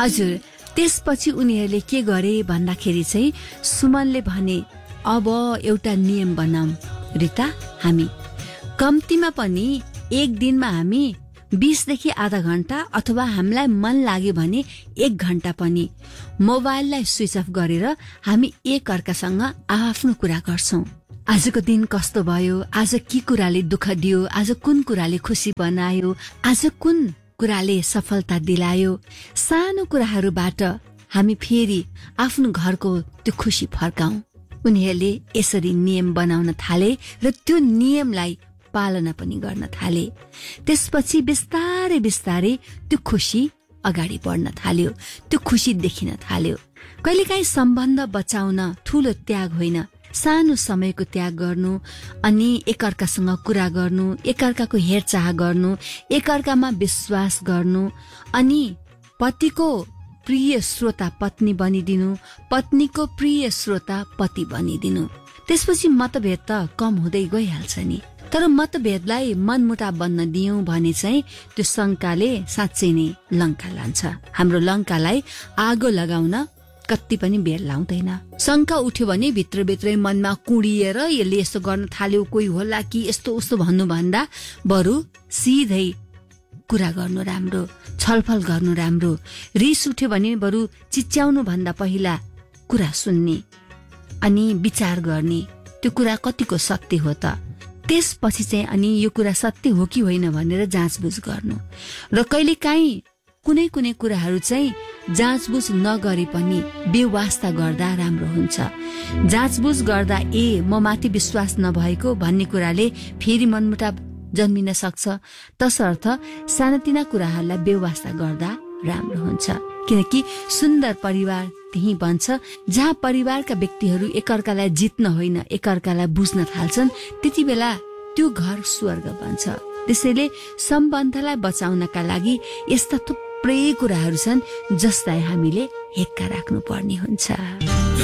हजुर, त्यसपछि उनीहरूले के गरे भन्दाखेरि चाहिँ सुमनले भने, अब एउटा नियम बनाऊं रिता, हामी कम्तीमा पनि एक दिनमा हामी 20 देखि आधा घण्टा अथवा हामीलाई मन लाग्यो भने 1 घण्टा पनि मोबाइललाई स्विच अफ गरेर हामी एक अर्कासँग आफ्नो कुरा गर्छौं। आजको दिन कस्तो भयो, आज के कुराले दुःख दियो, आज कुन कुराले खुसी बनायो, आज कुन कुराले सफलता दिलायो, सानो कुराहरूबाट हामी फेरि आफ्नो घरको त्यो खुसी फर्काऊ। उनीहरूले यसरी नियम बनाउन थाले र त्यो नियमलाई पालना पनि गर्न थाले। त्यसपछि बिस्तारै बिस्तारै त्यो खुसी अगाडि बढ्न थाल्यो, त्यो खुसी देखिन थाल्यो। कहिलेकाहीँ सम्बन्ध बचाउन ठूलो त्याग होइन, सानो समयको त्याग गर्नु, अनि एकअर्कासँग कुरा गर्नु, एकअर्काको हेरचाह गर्नु, एकअर्कामा विश्वास गर्नु, अनि पतिको प्रिय श्रोता पत्नी बनिदिनु, पत्नीको प्रिय श्रोता पति बनिदिनु। त्यसपछि मतभेद त कम हुँदै गइहाल्छ नि। तर मतभेदलाई मनमुटाव बन्न दियौं भने चाहिँ त्यो शंकाले साँच्चै नै लंका लान्छ। हाम्रो लंकालाई आगो लगाउन कति पनि बेर लाउँदैन। शंका उठ्यो भने भित्रभित्रै मनमा कुडिएर यसले यस्तो गर्न थाल्यो, कोही होला कि यस्तो उस्तो भन्नु भन्दा बरु सिधै कुरा गर्नु राम्रो, छलफल गर्नु राम्रो। रिस उठ्यो भने बरु चिच्याउनु भन्दा पहिला कुरा सुन्ने अनि विचार गर्ने, त्यो कुरा कतिको सत्य हो त, त्यसपछि चाहिँ अनि यो कुरा सत्य हो कि होइन भनेर जाँचबुझ गर्नु। र कहिलेकाहीँ कुनै कुनै कुराहरू चाहिँ जाँचबुझ नगरे पनि बेवास्ता गर्दा राम्रो हुन्छ। जाँचबुझ गर्दा म माथि विश्वास नभएको भन्ने कुराले फेरि मनमुटाव जन्मिन सक्छ। तसर्थ सानातिना कुराहरूलाई बेवास्ता गर्दा राम्रो हुन्छ, किनकि सुन्दर परिवार त्यही बन्छ जहाँ परिवारका व्यक्तिहरू एकअर्कालाई जित्न होइन एकअर्कालाई बुझ्न थाल्छन्। त्यति बेला त्यो घर स्वर्ग बन्छ। त्यसैले सम्बन्धलाई बचाउनका लागि यस्ता थुप्रै कुराहरू छन् जसलाई हामीले हेक्का राख्नु पर्ने हुन्छ।